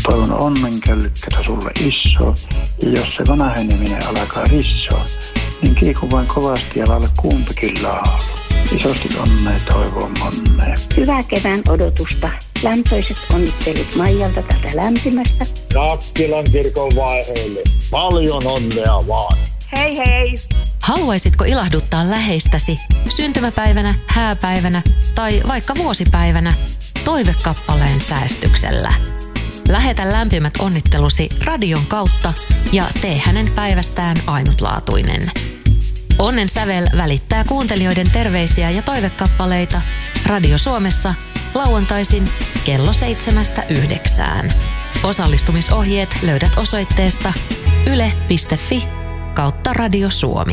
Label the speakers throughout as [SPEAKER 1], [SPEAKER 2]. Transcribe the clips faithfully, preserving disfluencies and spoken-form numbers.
[SPEAKER 1] Toivon onnenkällykkätä sulle iso. Ja jos se vanheneminen alkaa rissoa, niin kiiku vain kovasti ja lailla kumpikin laulu. Isosti onnea toivon monnea.
[SPEAKER 2] Hyvää kevään odotusta. Lämpöiset onnittelut Maijalta tätä lämpimästä.
[SPEAKER 3] Nakkilan kirkon vaiheille. Paljon onnea vaan.
[SPEAKER 2] Hei hei!
[SPEAKER 4] Haluaisitko ilahduttaa läheistäsi syntymäpäivänä, hääpäivänä tai vaikka vuosipäivänä toivekappaleen säästyksellä? Lähetä lämpimät onnittelusi radion kautta ja tee hänen päivästään ainutlaatuinen. Onnen sävel välittää kuuntelijoiden terveisiä ja toivekappaleita Radio Suomessa lauantaisin kello seitsemästä yhdeksään. Osallistumisohjeet löydät osoitteesta yle piste fi kautta Radio Suomi.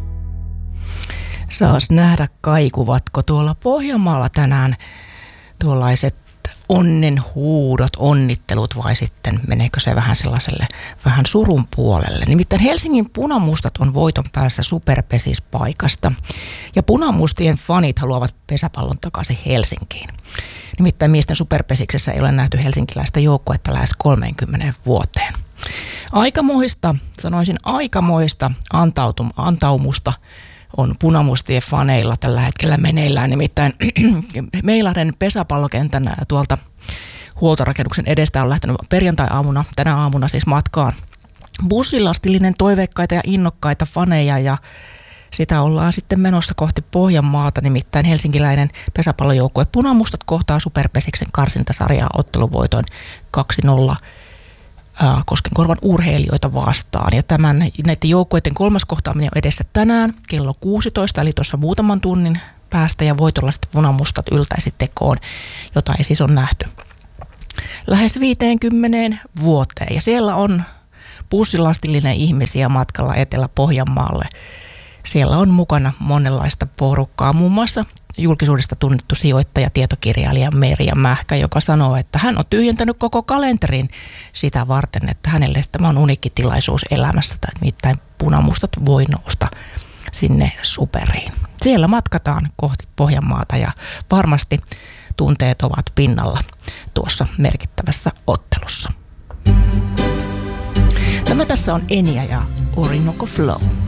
[SPEAKER 5] Saas nähdä, kaikuvatko tuolla Pohjanmaalla tänään tuollaiset onnen huudot, onnittelut vai sitten meneekö se vähän sellaiselle vähän surun puolelle. Nimittäin Helsingin punamustat on voiton päässä superpesispaikasta ja punamustien fanit haluavat pesäpallon takaisin Helsinkiin. Nimittäin miesten superpesiksessä ei ole nähty helsinkiläistä joukkuetta lähes kolmeenkymmeneen vuoteen. Aikamoista, sanoisin aikamoista antautum, antaumusta on punamustien faneilla tällä hetkellä meneillään. Nimittäin Meilahden pesäpallokentän tuolta huoltorakennuksen edestä on lähtenyt perjantai-aamuna, tänä aamuna siis matkaan bussilastillinen toiveikkaita ja innokkaita faneja ja sitä ollaan sitten menossa kohti Pohjanmaata. Nimittäin helsinkiläinen pesäpallojoukkue Punamustat kohtaa Superpesiksen karsintasarjaa otteluvoitoin kaksi nolla Koskenkorvan urheilijoita vastaan. Ja tämän, näiden joukkueiden kolmas kohtaaminen on edessä tänään kello kuusitoista, eli tuossa muutaman tunnin päästä, ja voitolla sitten Punamustat yltäisi tekoon, jota ei siis ole nähty lähes viiteenkymmeneen vuoteen. Ja siellä on bussilastillinen ihmisiä matkalla Etelä-Pohjanmaalle. Siellä on mukana monenlaista porukkaa, muun muassa julkisuudesta tunnettu sijoittaja, tietokirjailija Merja Mähkä, joka sanoo, että hän on tyhjentänyt koko kalenterin sitä varten, että hänelle tämä on uniikki tilaisuus elämässä, tai nimittäin Punamustat voi nousta sinne superiin. Siellä matkataan kohti Pohjanmaata ja varmasti tunteet ovat pinnalla tuossa merkittävässä ottelussa. Tämä tässä on Enya ja Orinoco Flow.